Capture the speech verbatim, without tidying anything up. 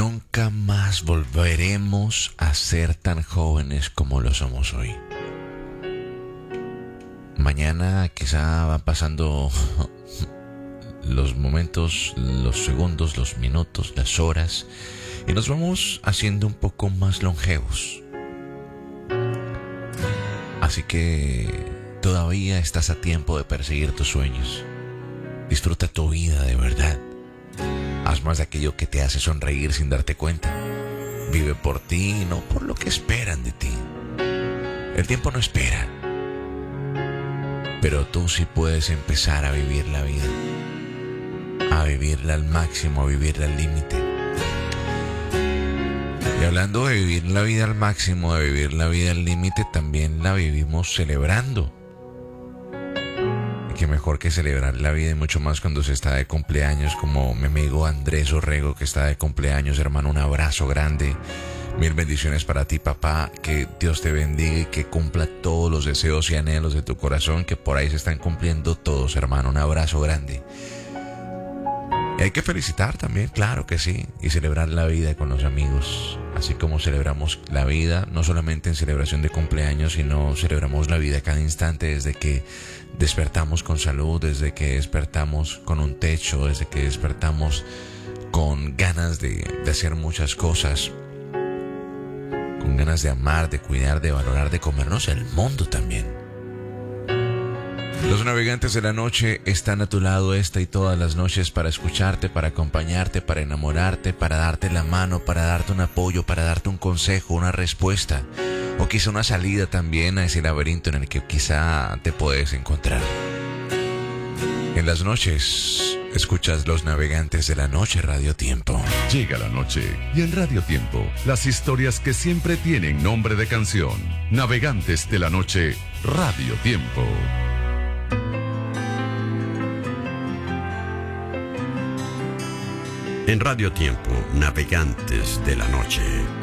Nunca más volveremos a ser tan jóvenes como lo somos hoy. Mañana quizá van pasando los momentos, los segundos, los minutos, las horas, y nos vamos haciendo un poco más longevos. Así que todavía estás a tiempo de perseguir tus sueños. Disfruta tu vida de verdad. Haz más de aquello que te hace sonreír sin darte cuenta. Vive por ti y no por lo que esperan de ti. El tiempo no espera, pero tú sí puedes empezar a vivir la vida, a vivirla al máximo, a vivirla al límite. Y hablando de vivir la vida al máximo, de vivir la vida al límite, también la vivimos celebrando. Y qué mejor que celebrar la vida, y mucho más cuando se está de cumpleaños, como mi amigo Andrés Orrego, que está de cumpleaños. Hermano, un abrazo grande. Mil bendiciones para ti, papá. Que Dios te bendiga y que cumpla todos los deseos y anhelos de tu corazón, que por ahí se están cumpliendo todos, hermano. Un abrazo grande. Y hay que felicitar también, claro que sí, y celebrar la vida con los amigos. Así como celebramos la vida, no solamente en celebración de cumpleaños, sino celebramos la vida cada instante, desde que despertamos con salud, desde que despertamos con un techo, desde que despertamos con ganas de, de hacer muchas cosas, con ganas de amar, de cuidar, de valorar, de comernos el mundo también. Los navegantes de la noche están a tu lado esta y todas las noches para escucharte, para acompañarte, para enamorarte, para darte la mano, para darte un apoyo, para darte un consejo, una respuesta, o quizá una salida también a ese laberinto en el que quizá te puedes encontrar. En las noches escuchas Los Navegantes de la Noche, Radio Tiempo. Llega la noche y en Radio Tiempo, las historias que siempre tienen nombre de canción. Navegantes de la Noche, Radio Tiempo. En Radio Tiempo, Navegantes de la Noche.